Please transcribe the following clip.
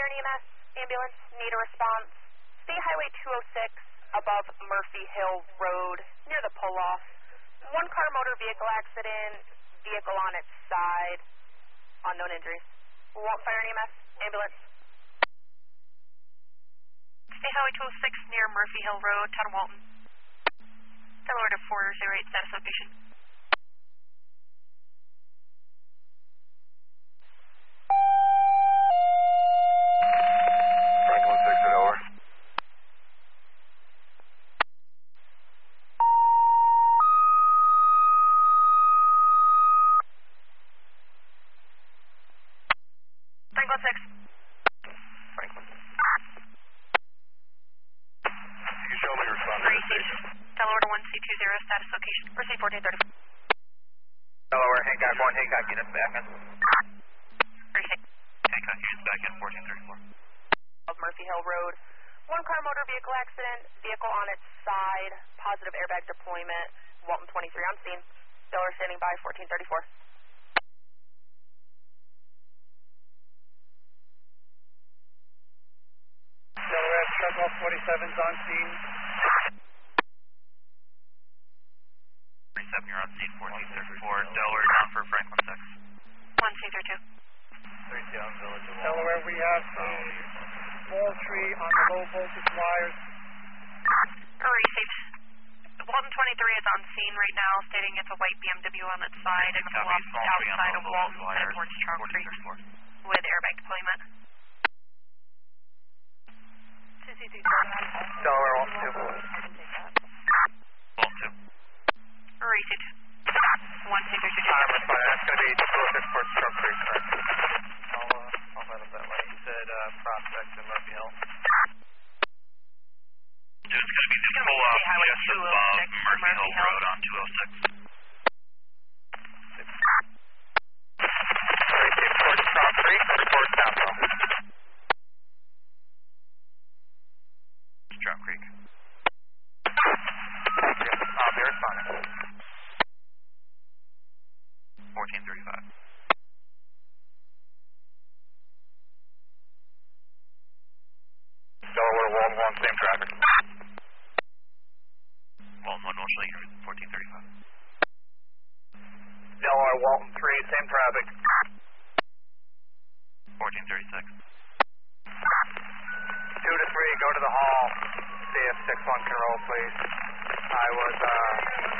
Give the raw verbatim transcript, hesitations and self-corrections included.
Fire and E M S, ambulance, need a response. State Highway two oh six above Murphy Hill Road near the pull-off. One car motor vehicle accident, vehicle on its side, unknown injuries. Walton Fire and E M S, ambulance. State Highway two oh six near Murphy Hill Road, town of Walton. Delaware to four oh eight, status location. Franklin six at Delaware. Franklin six. Franklin. You show me responding to the station. Delaware to one C two zero, status location. Receive fourteen thirty-four. Delaware, Hancock one, Hancock units back in. Receive. Hancock units back in, fourteen thirty-four. Of Murphy Hill Road. One car motor vehicle accident, vehicle on its side, positive airbag deployment, Walton twenty-three on scene. Delaware standing by, fourteen thirty-four. Delaware, truck off forty-seven's on scene. forty-seven, you're on scene, fourteen thirty-four. Delaware down for Franklin six. one C three two. three two on Village of Walton. Delaware, we have a small tree on the low voltage wires. Received. Walton twenty-three is on scene right now, stating it's a white B M W on its side and Copy, off small tree on outside low of voltage Walton, wires, headed towards Charles fourteen Creek thirty-four. with airbag deployment. two C two zero. Delaware, Walton two. Walton two. Received. one C three two. Time is fine. That's going to be two oh six towards Truck Creek, correct? I'll, uh, I'll let him that way. You said uh, Prospect and Murphy Hill. It's going to be the It's gonna be pull-off State Highway just two oh above six, Murphy Murphy Hill Hill. Road on two oh six. thirty-six towards Truck Creek, report Southwell. Truck Creek. Yes, I'll be responding. fourteen thirty-five. Delaware, Walton one, same traffic. Walton one, will show you fourteen thirty-five. Delaware, Walton three, same traffic. fourteen thirty-six. two to three, go to the hall. C F six one can roll, please. I was, uh...